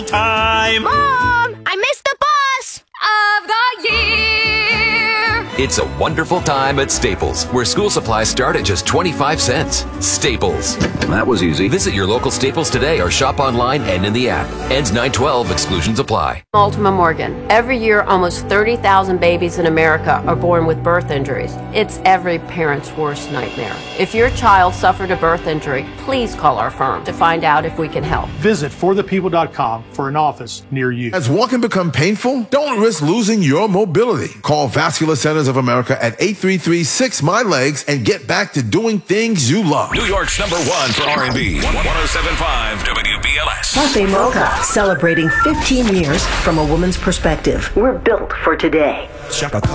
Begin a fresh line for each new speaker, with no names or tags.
Time.
Mom, I missed the bus of the year.
It's a wonderful time at Staples, where school supplies start at just 25 cents. Staples.
That was easy.
Visit your local Staples today or shop online and in the app. Ends 9/12. Exclusions apply.
Ultima Morgan. Every year, almost 30,000 babies in America are born with birth injuries. It's every parent's worst nightmare. If your child suffered a birth injury, please call our firm to find out if we can help.
Visit forthepeople.com for an office near you.
Has walking become painful? Don't risk losing your mobility. Call Vascular Centers of America at 833-6MY-LEGS and get back to doing things you love.
New York's number one for R&B. 107.5 WBLS.
Cafe Mocha, celebrating 15 years from a woman's perspective. We're built for today.